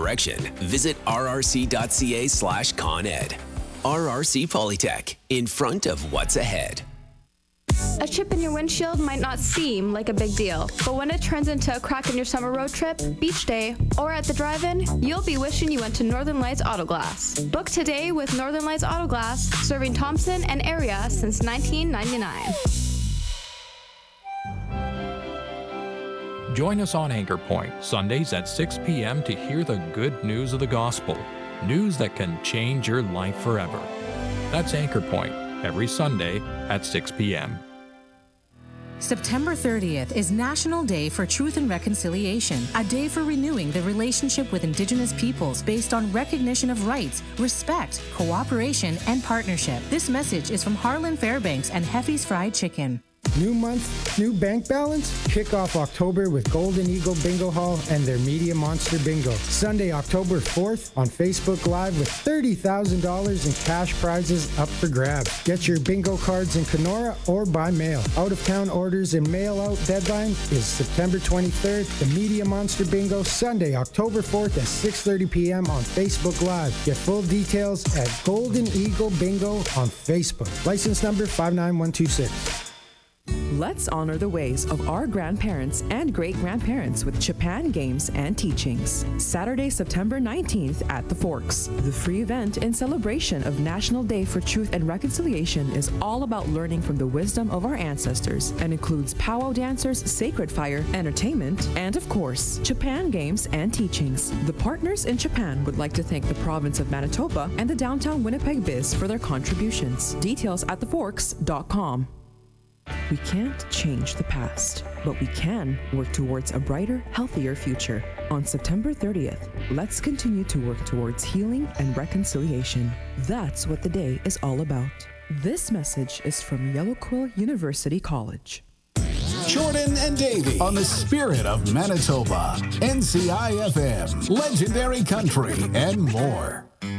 direction, visit rrc.ca/Con Ed. RRC Polytech, in front of what's ahead. A chip in your windshield might not seem like a big deal, but when it turns into a crack in your summer road trip, beach day, or at the drive-in, you'll be wishing you went to Northern Lights Auto Glass. Book today with Northern Lights Auto Glass, serving Thompson and area since 1999. Join us on Anchor Point, Sundays at 6 p.m. to hear the good news of the gospel. News that can change your life forever. That's Anchor Point, every Sunday at 6 p.m. September 30th is National Day for Truth and Reconciliation, a day for renewing the relationship with Indigenous peoples based on recognition of rights, respect, cooperation, and partnership. This message is from Harlan Fairbanks and Heffy's Fried Chicken. New month, new bank balance? Kick off October with Golden Eagle Bingo Hall and their Media Monster Bingo. Sunday, October 4th on Facebook Live with $30,000 in cash prizes up for grabs. Get your bingo cards in Kenora or by mail. Out-of-town orders and mail-out deadline is September 23rd. The Media Monster Bingo, Sunday, October 4th at 6:30 p.m. on Facebook Live. Get full details at Golden Eagle Bingo on Facebook. License number 59126. Let's honor the ways of our grandparents and great-grandparents with Japan Games and Teachings. Saturday, September 19th at the Forks. The free event in celebration of National Day for Truth and Reconciliation is all about learning from the wisdom of our ancestors and includes powwow dancers, sacred fire, entertainment, and of course, Japan Games and Teachings. The partners in Japan would like to thank the province of Manitoba and the downtown Winnipeg Biz for their contributions. Details at theforks.com. We can't change the past, but we can work towards a brighter, healthier future. On September 30th, let's continue to work towards healing and reconciliation. That's what the day is all about. This message is from Yellow Quill University College. Jordan and Davey on the Spirit of Manitoba, NCI FM, Legendary Country, and more.